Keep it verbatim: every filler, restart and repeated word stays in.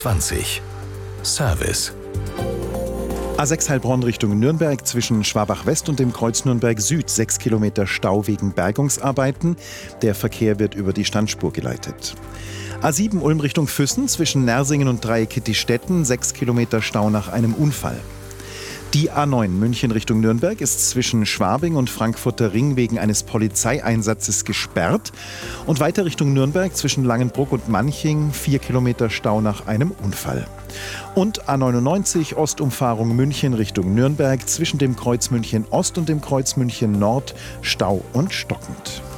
zwanzig. Service. A sechs Heilbronn Richtung Nürnberg zwischen Schwabach West und dem Kreuz Nürnberg Süd. Sechs Kilometer Stau wegen Bergungsarbeiten. Der Verkehr wird über die Standspur geleitet. A sieben Ulm Richtung Füssen zwischen Nersingen und Dreieckittistetten. Sechs Kilometer Stau nach einem Unfall. Die A neun München Richtung Nürnberg ist zwischen Schwabing und Frankfurter Ring wegen eines Polizeieinsatzes gesperrt. Und weiter Richtung Nürnberg zwischen Langenbruck und Manching vier Kilometer Stau nach einem Unfall. Und A neunundneunzig Ostumfahrung München Richtung Nürnberg zwischen dem Kreuz München Ost und dem Kreuz München Nord Stau und stockend.